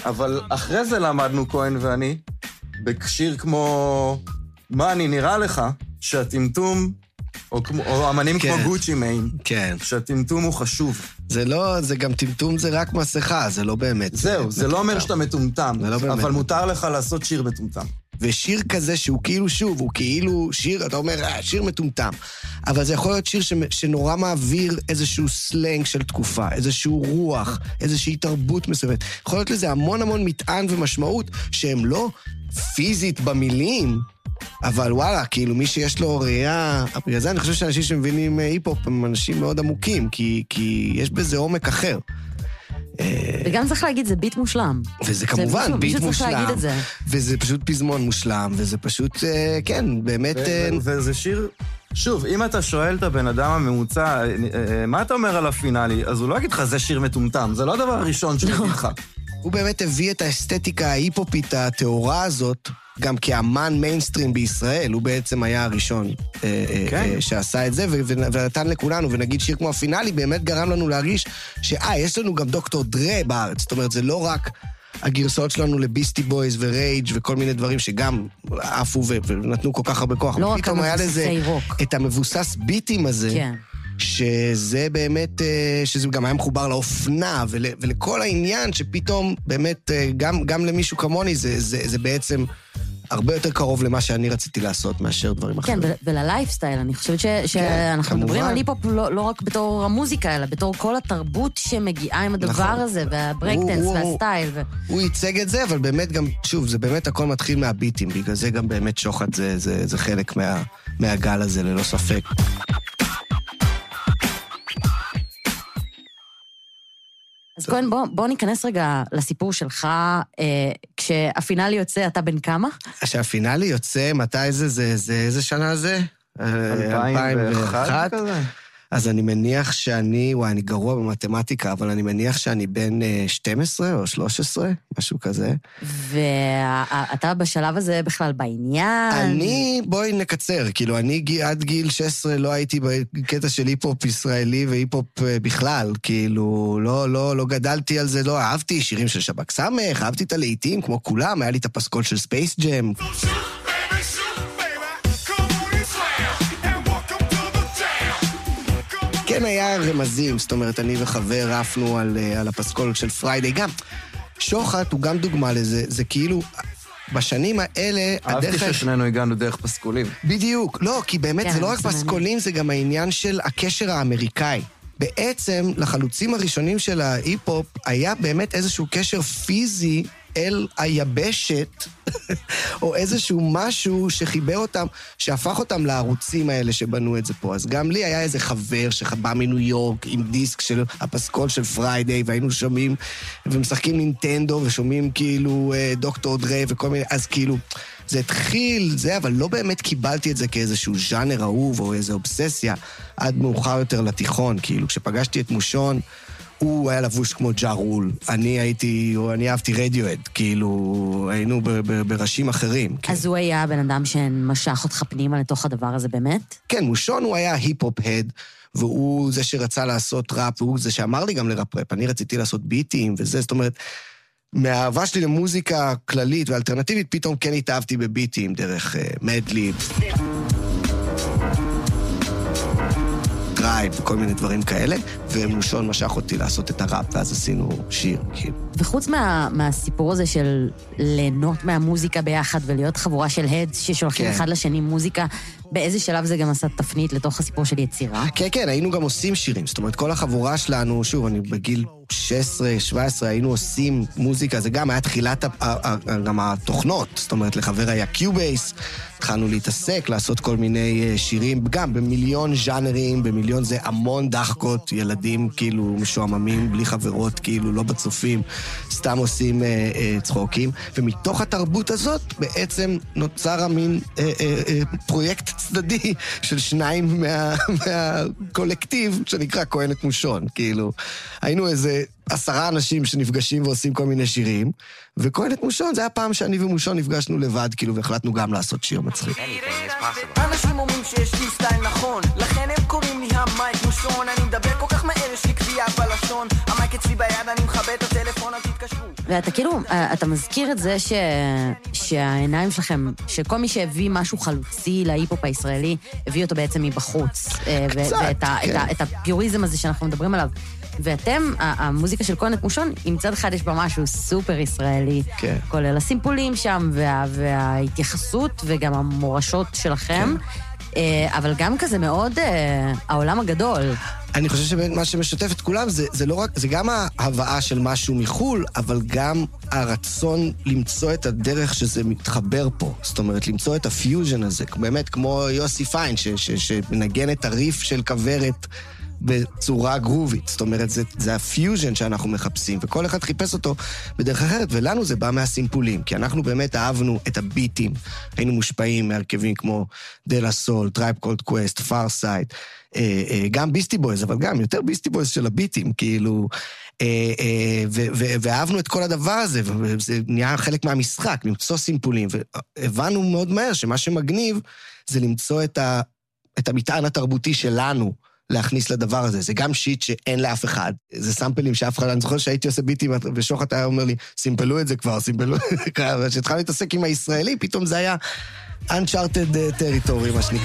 אבל אחרי זה למדנו כהן ואני, בשיר כמו מה אני נראה לך, שהטמטום, או אמנים כמו גוצ'י מיין, שהטמטום הוא חשוב. זה לא, זה גם טמטום זה רק מסכה, זה לא באמת. זהו, זה לא אומר שאתה מטומטם, אבל מותר לך לעשות שיר מטומטם. ושיר כזה שהוא כאילו שוב, הוא כאילו שיר, אתה אומר, שיר מטומטם. אבל זה יכול להיות שיר שנורא מעביר איזשהו סלנג של תקופה, איזשהו רוח, איזושהי תרבות מסוימת. יכול להיות לזה המון המון מטען ומשמעות, שהם לא פיזית במילים, אבל וואלה, כאילו מי שיש לו ראייה, בגלל זה אני חושב שאנשים שמבינים היפ-הופ הם אנשים מאוד עמוקים, כי יש בזה עומק אחר. וגם צריך להגיד, זה ביט מושלם. וזה כמובן ביט מושלם, וזה פשוט פזמון מושלם, וזה פשוט, כן, באמת... וזה שיר, שוב, אם אתה שואל את הבן אדם הממוצע, מה אתה אומר על הפינאלי? אז הוא לא יגיד לך, זה שיר מטומטם, זה לא הדבר הראשון שהוא יגיד לך. הוא באמת הביא את האסתטיקה ההיפופית התאורה הזאת, גם כאמן מיינסטרים בישראל, הוא בעצם היה הראשון שעשה את זה, ונתן לכולנו, ונגיד שיר כמו הפינאלי, באמת גרם לנו להרגיש יש לנו גם דוקטור דרה בארץ, זאת אומרת, זה לא רק הגרסאות שלנו לביסטי בויז ורייג' וכל מיני דברים שגם עפו ונתנו כל כך הרבה כוח. לא רק המבוססי רוק. את המבוסס ביטים הזה, כן. שזה באמת, שזה גם היה מחובר לאופנה ולכל העניין שפתאום באמת, גם למישהו כמוני, זה בעצם הרבה יותר קרוב למה שאני רציתי לעשות מאשר דברים אחרים. כן, וללייפסטייל, אני חושבת שאנחנו מדברים על היפ-הופ לא רק בתור המוזיקה, אלא בתור כל התרבות שמגיעה עם הדבר הזה, והברייקטנס והסטייל. הוא ייצג את זה, אבל באמת גם, שוב, זה באמת הכל מתחיל מהביטים, בגלל זה גם באמת שוחט זה חלק מהגל הזה, ללא ספק. אז כהן, בוא ניכנס רגע לסיפור שלך, כשהפינאלי יוצא, אתה בן כמה? כשהפינאלי יוצא, מתי זה? איזה שנה זה? 2001 כזה? אז אני מניח שאני, אני גרוע במתמטיקה, אבל אני מניח שאני בן 12 או 13, משהו כזה. ואתה בשלב הזה בכלל בעניין? בואי נקצר, כאילו, אני עד גיל 16 לא הייתי בקטע של היפ-הופ ישראלי והיפ-הופ בכלל, כאילו, לא גדלתי על זה, לא אהבתי שירים של שבק סמך, אהבתי את הלהיטים כמו כולם, היה לי את הפסקול של ספייס ג'ם. כן היה רמזים, זאת אומרת, אני וחבר רפנו על הפסקול של פריידי. גם שוחט הוא גם דוגמה לזה, זה כאילו, בשנים האלה... אהבתי ששנינו הגענו דרך פסקולים. בדיוק, לא, כי באמת זה לא רק פסקולים, זה גם העניין של הקשר האמריקאי. בעצם, לחלוצים הראשונים של ההיפ-הופ, היה באמת איזשהו קשר פיזי אל היבשת, או איזשהו משהו שחיבר אותם, שהפך אותם לערוצים האלה שבנו את זה פה. אז גם לי היה איזה חבר שבא מניו יורק עם דיסק של הפסקול של פריידי, והיינו שומעים ומשחקים נינטנדו, ושומעים כאילו דוקטור דרה וכל מיני, אז כאילו, זה התחיל, אבל לא באמת קיבלתי את זה כאיזשהו ז'אנר אהוב, או איזו אובססיה, עד מאוחר יותר לתיכון, כאילו, כשפגשתי את מושון, הוא היה לבוש כמו ג'ה רול. אני אהבתי רדיואד, כאילו, היינו בראשים אחרים. אז הוא היה בן אדם שמשך אותך פנימה לתוך הדבר הזה באמת? כן, מושון הוא היה היפ-הופ-הד, והוא זה שרצה לעשות ראפ, והוא זה שאמר לי גם לראפ-ראפ. אני רציתי לעשות ביטים וזה, זאת אומרת, מהאהבה שלי למוזיקה כללית ואלטרנטיבית, פתאום כן התאהבתי בביטים דרך מדליב. דרייב וכל מיני דברים כאלה, ומושון משך אותי לעשות את הראפ, ואז עשינו שיר. וחוץ מהסיפור הזה של ליהנות מהמוזיקה ביחד, ולהיות חבורה של הדס ששולחים אחד לשני מוזיקה, באיזה שלב זה גם עשה תפנית לתוך הסיפור של יצירה? כן, כן, היינו גם עושים שירים. זאת אומרת, כל החבורה שלנו, שוב, אני בגיל 16, 17, היינו עושים מוזיקה, זה גם היה תחילת גם התוכנות, זאת אומרת, לחבר היה קיובייס, התחלנו להתעסק, לעשות כל מיני שירים, גם במיליון ז'אנרים, במיליון זה המון דחקות, ילדים כאילו משועממים, בלי חברות, כאילו לא בצופים, סתם עושים צחוקים, ומתוך התרבות הזאת בעצם נוצר המין פרויקט צדדי של שניים מהקולקטיב שנקרא כהן את מושון, כאילו, היינו איזה 10 אנשים שנפגשים ועושים כל מיני שירים, וכהן את מושון, זה היה פעם שאני ומושון נפגשנו לבד, כאילו, והחלטנו גם לעשות שיר מצחיק. אנשים אומרים שיש לי סטייל נכון, לכן הם קוראים לי המייק מושון, אני מדבר כל כך מהר, יש לי קביעה בלשון, המייק אצלי ביד, אני מכבד את הטלפון, אל תתקשרו. ואתה כאילו, אתה מזכיר את זה שהעיניים שלכם, שכל מי שהביא משהו חלוצי להיפ-הופ הישראלי, הביא אותו בעצם מבחוץ. ואת הפיוריזם הזה שאנחנו מדברים עליו. ואתם, המוזיקה של כהן את מושון, מצד אחד יש בה משהו סופר ישראלי, כולל הסימפולים שם, וההתייחסות וגם המורשות שלכם, אבל גם כזה מאוד העולם הגדול. אני חושב שמה שמשתף את כולם זה לא רק, זה גם ההבאה של משהו מחול, אבל גם הרצון למצוא את הדרך שזה מתחבר פה. זאת אומרת, למצוא את הפיוז'ן הזה, באמת כמו יוסי פיין, שמנגן את הריף של כברת בצורה גרובית. זאת אומרת, זה הפיוז'ן שאנחנו מחפשים, וכל אחד חיפש אותו בדרך אחרת, ולנו זה בא מהסימפולים, כי אנחנו באמת אהבנו את הביטים. היינו מושפעים מהרכבים כמו דלה סול, טרייב קולד קווסט, פארסייד, גם ביסטי בויז, אבל גם יותר ביסטי בויז של הביטים, כאילו, ואהבנו את כל הדבר הזה, וזה נהיה חלק מהמשחק, למצוא סימפולים, והבנו מאוד מהר שמה שמגניב זה למצוא את המטען התרבותי שלנו, להכניס לדבר הזה. זה גם שיט שאין לאף אחד. זה סמפלים שאף אחד, אני זוכר שהייתי עושה ביטים, ושוחט היה אומר לי, סימפלו את זה כבר, סימפלו את זה כבר, וכשהתחלנו להתעסק עם הישראלי, פתאום זה היה uncharted territory, מה שנקרא.